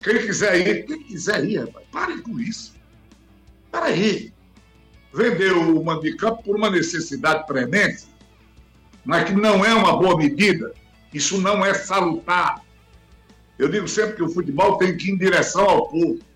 Quem quiser ir, rapaz, parem com isso. Para aí. Vender o mando de campo por uma necessidade premente, mas que não é uma boa medida. Isso não é salutar. Eu digo sempre que o futebol tem que ir em direção ao povo.